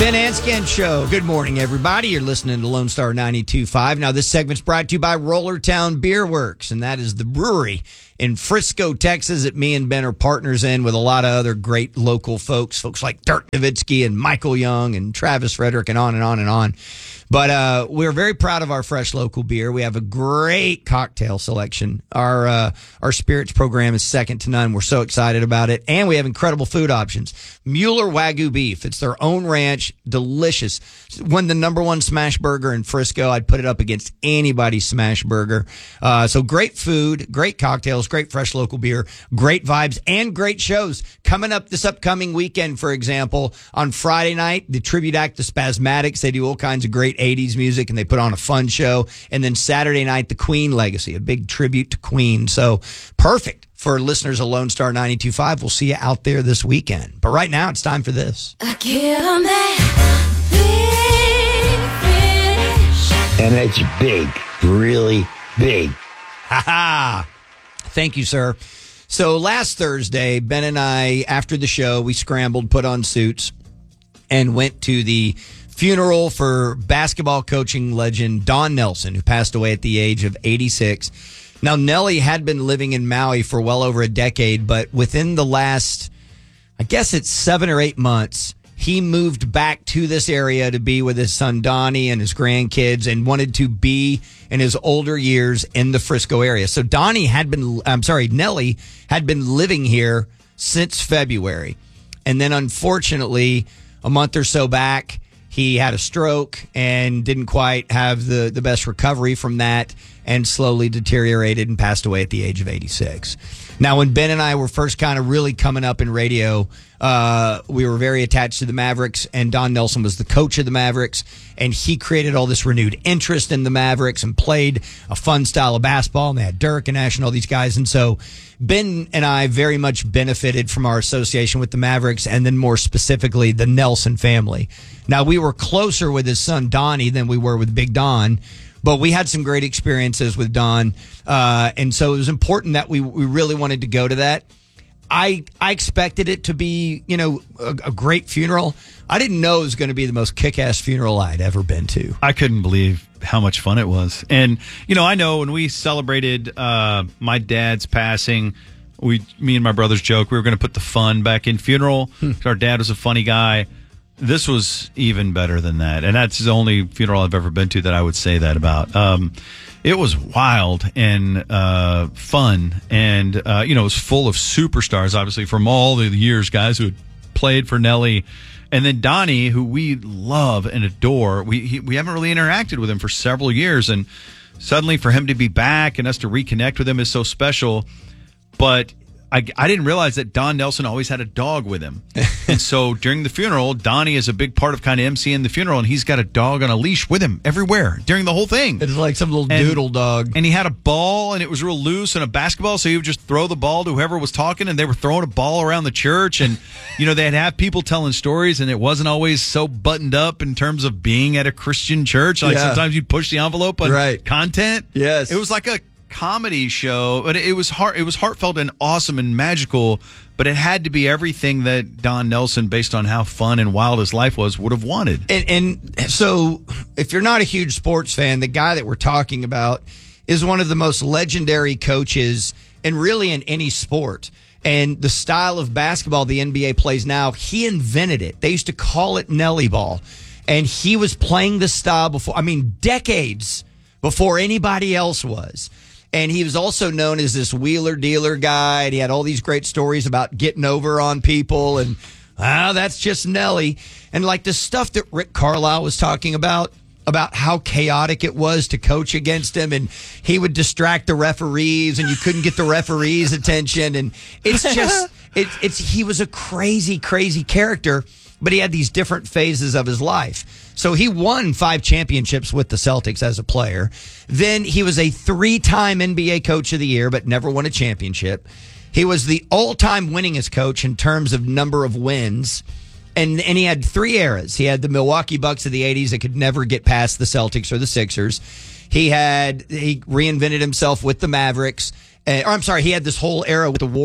Ben Anscan Show. Good morning, everybody. You're listening to Lone Star 92.5. Now, this segment's brought to you by Rollertown Beer Works, and that is the brewery in Frisco, Texas, that me and Ben are partners in with a lot of other great local folks like Dirk Nowitzki and Michael Young and Travis Frederick and on and on and on. But we're very proud of our fresh local beer. We have a great cocktail selection. Our spirits program is second to none. We're so excited about it. And we have incredible food options. Mueller Wagyu beef. It's their own ranch. Delicious. Won the number one smash burger in Frisco. I'd put it up against anybody's smash burger. So great food, great cocktails, great fresh local beer, great vibes, and great shows. Coming up this upcoming weekend, for example, on Friday night, the tribute act, the Spasmatics. They do all kinds of great 80s music, and they put on a fun show. And then Saturday night, the Queen Legacy, a big tribute to Queen. So perfect for listeners of Lone Star 92.5. We'll see you out there this weekend. But right now, it's time for this. I give 'em that big fish. And it's big, really big. Ha ha! Thank you, sir. So last Thursday, Ben and I, after the show, we scrambled, put on suits, and went to the funeral for basketball coaching legend Don Nelson, who passed away at the age of 86. Now, Nelly had been living in Maui for well over a decade, but within the last, I guess it's 7 or 8 months, he moved back to this area to be with his son Donnie and his grandkids, and wanted to be in his older years in the Frisco area. So Nelly had been living here since February. And then unfortunately, a month or so back, he had a stroke and didn't quite have the best recovery from that, and slowly deteriorated and passed away at the age of 86. Now, when Ben and I were first kind of really coming up in radio, we were very attached to the Mavericks, and Don Nelson was the coach of the Mavericks, and he created all this renewed interest in the Mavericks and played a fun style of basketball, and they had Dirk and Ash and all these guys. And so Ben and I very much benefited from our association with the Mavericks, and then more specifically, the Nelson family. Now, we were closer with his son Donnie than we were with Big Don, but we had some great experiences with Don, and so it was important that we really wanted to go to that. I expected it to be, a great funeral. I didn't know it was going to be the most kick-ass funeral I'd ever been to. I couldn't believe how much fun it was. And, I know when we celebrated my dad's passing, me and my brothers joked we were going to put the fun back in funeral. Our dad was a funny guy. This was even better than that. And that's the only funeral I've ever been to that I would say that about. It was wild and fun. And, it was full of superstars, obviously, from all the years, guys who had played for Nelly. And then Donnie, who we love and adore, we haven't really interacted with him for several years. And suddenly for him to be back and us to reconnect with him is so special. But I didn't realize that Don Nelson always had a dog with him. And so during the funeral, Donnie is a big part of kind of emceeing the funeral, and he's got a dog on a leash with him everywhere during the whole thing. It's like some little doodle dog. And he had a ball, and it was real loose, and a basketball, so he would just throw the ball to whoever was talking, and they were throwing a ball around the church. And, they'd have people telling stories, and it wasn't always so buttoned up in terms of being at a Christian church. Sometimes you'd push the envelope on content. Yes. It was like a comedy show, but it was heartfelt and awesome and magical, but it had to be everything that Don Nelson, based on how fun and wild his life was, would have wanted. And so if you're not a huge sports fan, the guy that we're talking about is one of the most legendary coaches and really in any sport. And the style of basketball the NBA plays now, he invented it. They used to call it Nelly ball, and he was playing the style decades before anybody else was. And he was also known as this wheeler dealer guy. And he had all these great stories about getting over on people. And, that's just Nelly. And like the stuff that Rick Carlisle was talking about how chaotic it was to coach against him. And he would distract the referees, and you couldn't get the referees' attention. And it's just, he was a crazy, crazy character. But he had these different phases of his life. So he won 5 championships with the Celtics as a player. Then he was a 3-time NBA Coach of the Year, but never won a championship. He was the all-time winningest coach in terms of number of wins. And he had 3 eras. He had the Milwaukee Bucks of the 80s that could never get past the Celtics or the Sixers. He reinvented himself with the Mavericks. He had this whole era with the Warriors.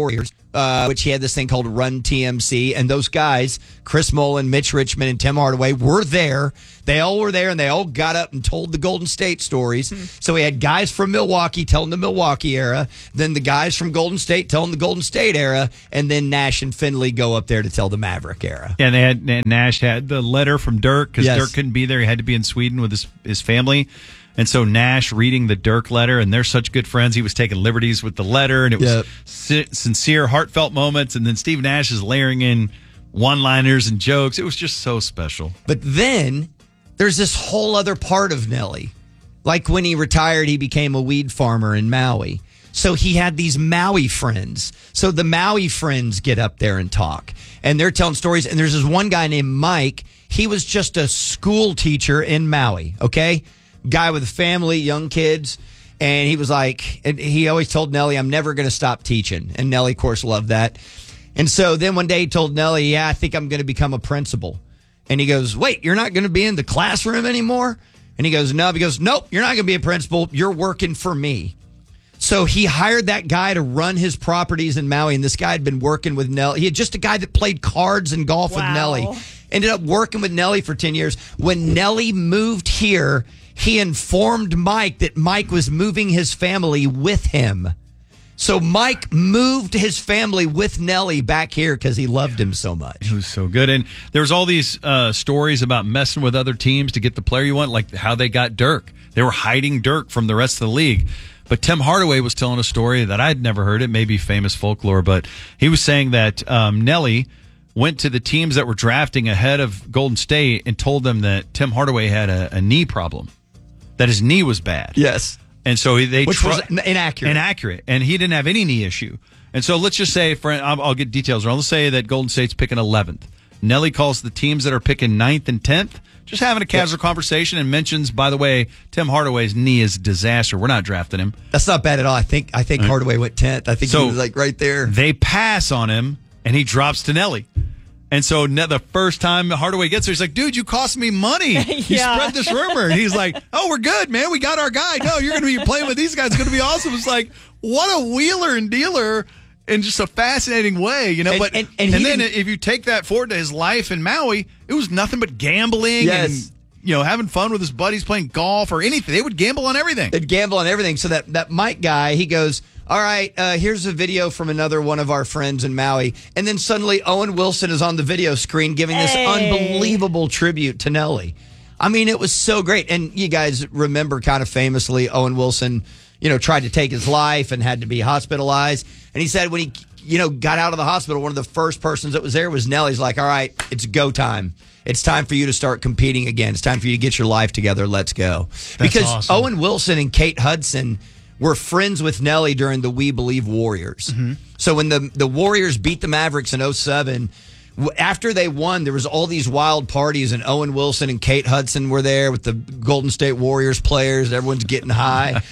which he had this thing called Run TMC. And those guys, Chris Mullen, Mitch Richmond, and Tim Hardaway, were there. They all were there, and they all got up and told the Golden State stories. So we had guys from Milwaukee telling the Milwaukee era, then the guys from Golden State telling the Golden State era, and then Nash and Finley go up there to tell the Maverick era. And Nash had the letter from Dirk because Yes. Dirk couldn't be there. He had to be in Sweden with his family. And so Nash reading the Dirk letter, and they're such good friends. He was taking liberties with the letter, and it was sincere, heartfelt moments. And then Steve Nash is layering in one-liners and jokes. It was just so special. But then there's this whole other part of Nelly. Like when he retired, he became a weed farmer in Maui. So he had these Maui friends. So the Maui friends get up there and talk. And they're telling stories. And there's this one guy named Mike. He was just a school teacher in Maui, okay? Guy with a family, young kids. And he was like, and he always told Nelly, I'm never going to stop teaching. And Nelly, of course, loved that. And so then one day he told Nelly, yeah, I think I'm going to become a principal. And he goes, wait, you're not going to be in the classroom anymore? And he goes, no. He goes, nope, you're not going to be a principal. You're working for me. So he hired that guy to run his properties in Maui. And this guy had been working with Nelly. He had just a guy that played cards and golf with Nelly. Ended up working with Nelly for 10 years. When Nelly moved here, he informed Mike that Mike was moving his family with him. So Mike moved his family with Nelly back here because he loved him so much. It was so good. And there was all these stories about messing with other teams to get the player you want, like how they got Dirk. They were hiding Dirk from the rest of the league. But Tim Hardaway was telling a story that I'd never heard. It may be famous folklore, but he was saying that Nelly went to the teams that were drafting ahead of Golden State and told them that Tim Hardaway had a knee problem, that his knee was bad. Yes. And so which was inaccurate. Inaccurate. And he didn't have any knee issue. And so let's just say, I'll get details wrong. Let's say that Golden State's picking 11th. Nelly calls the teams that are picking 9th and 10th, just having a casual conversation, and mentions, by the way, Tim Hardaway's knee is a disaster. We're not drafting him. That's not bad at all. I think Hardaway went 10th. I think he was like right there. They pass on him, and he drops to Nelly. And so the first time Hardaway gets there, he's like, dude, you cost me money. You spread this rumor. And he's like, oh, we're good, man. We got our guy. No, you're going to be playing with these guys. It's going to be awesome. It's like, what a wheeler and dealer in just a fascinating way, you know. But and then if you take that forward to his life in Maui, it was nothing but gambling and, you know, having fun with his buddies, playing golf or anything. They would gamble on everything. They'd gamble on everything. So that Mike guy, he goes, all right, here's a video from another one of our friends in Maui. And then suddenly Owen Wilson is on the video screen giving this unbelievable tribute to Nelly. I mean, it was so great. And you guys remember kind of famously Owen Wilson, you know, tried to take his life and had to be hospitalized. And he said when he, you know, got out of the hospital, one of the first persons that was there was Nelly. He's like, all right, it's go time. It's time for you to start competing again. It's time for you to get your life together. Let's go. Because awesome. Owen Wilson and Kate Hudson were friends with Nelly during the We Believe Warriors. So when the Warriors beat the Mavericks in 2007, after they won, there was all these wild parties, and Owen Wilson and Kate Hudson were there with the Golden State Warriors players. Everyone's getting high.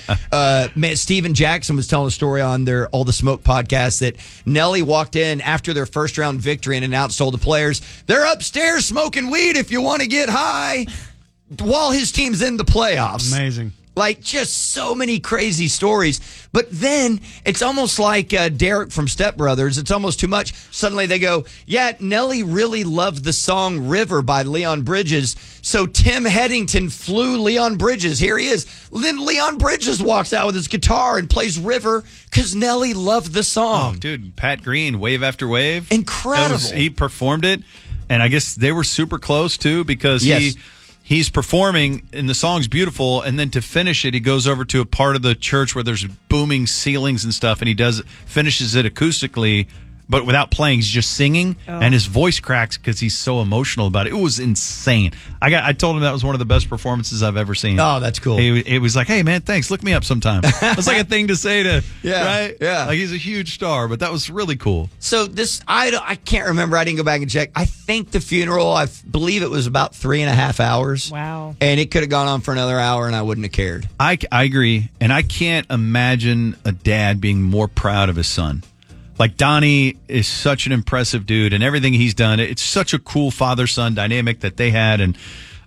Steven Jackson was telling a story on their All the Smoke podcast that Nelly walked in after their first round victory and announced to all the players, they're upstairs smoking weed if you want to get high, while his team's in the playoffs. Amazing. Like, just so many crazy stories. But then it's almost like Derek from Step Brothers. It's almost too much. Suddenly they go, yeah, Nelly really loved the song River by Leon Bridges. So Tim Headington flew Leon Bridges. Here he is. Then Leon Bridges walks out with his guitar and plays River because Nelly loved the song. Oh, dude, Pat Green, Wave After Wave. Incredible. He performed it, and I guess they were super close, too, because he's performing, and the song's beautiful, and then to finish it, he goes over to a part of the church where there's booming ceilings and stuff, and he finishes it acoustically, but without playing. He's just singing, and his voice cracks because he's so emotional about it. It was insane. I told him that was one of the best performances I've ever seen. Oh, that's cool. It was like, hey, man, thanks. Look me up sometime. That's like a thing to say to, right? Yeah. Like, he's a huge star, but that was really cool. So this, I can't remember. I didn't go back and check. I think the funeral, I believe it was about 3.5 hours. Wow. And it could have gone on for another hour and I wouldn't have cared. I agree. And I can't imagine a dad being more proud of his son. Like, Donnie is such an impressive dude, and everything he's done, it's such a cool father-son dynamic that they had. And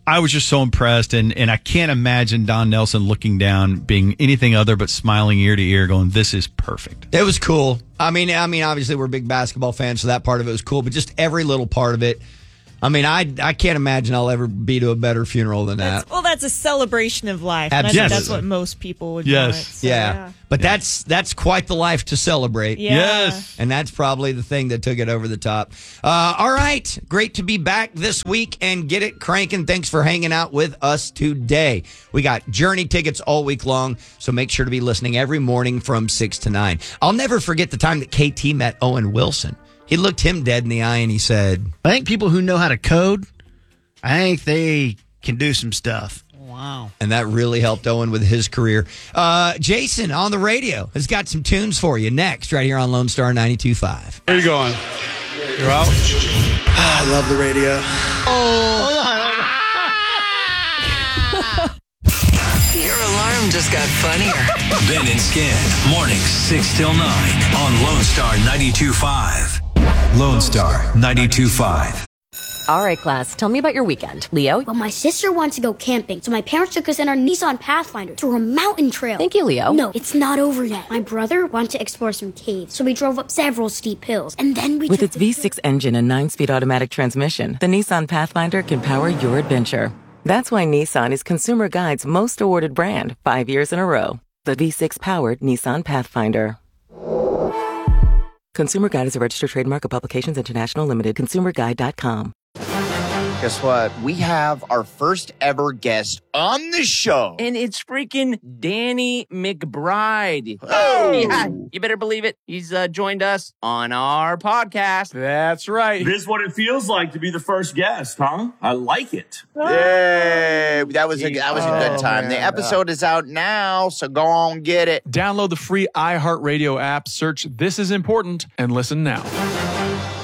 I was just so impressed, and I can't imagine Don Nelson looking down, being anything other but smiling ear to ear, going, "This is perfect." It was cool. I mean, obviously we're big basketball fans, so that part of it was cool. But just every little part of it. I mean, I can't imagine I'll ever be to a better funeral than that. That's a celebration of life. Absolutely. And I think that's what most people would Yes. want. So, Yeah. But that's quite the life to celebrate. Yeah. Yes. And that's probably the thing that took it over the top. All right. Great to be back this week and get it cranking. Thanks for hanging out with us today. We got Journey tickets all week long, so make sure to be listening every morning from 6 to 9. I'll never forget the time that KT met Owen Wilson. He looked him dead in the eye and he said, I think people who know how to code, I think they can do some stuff. Wow. and that really helped Owen with his career. Jason on the radio has got some tunes for you next, right here on Lone Star 92.5. Where you going? You're out? I love the radio. Your alarm just got funnier. Ben and Skin, mornings 6 till 9 on Lone Star 92.5. Lone Star 92.5. All right, class, tell me about your weekend. Leo? Well, my sister wants to go camping, so my parents took us in our Nissan Pathfinder to a mountain trail. Thank you, Leo. No, it's not over yet. My brother wanted to explore some caves, so we drove up several steep hills, and then we With its V6 engine and 9-speed automatic transmission, the Nissan Pathfinder can power your adventure. That's why Nissan is Consumer Guide's most awarded brand 5 years in a row. The V6-powered Nissan Pathfinder. Consumer Guide is a registered trademark of Publications International Limited. ConsumerGuide.com. Guess what? We have our first ever guest on the show. And it's freaking Danny McBride. Oh! Yeah, you better believe it. He's joined us on our podcast. That's right. This is what it feels like to be the first guest, huh? I like it. Yay! That was a good time. Man. The episode is out now, so go on get it. Download the free iHeartRadio app, search This Is Important, and listen now.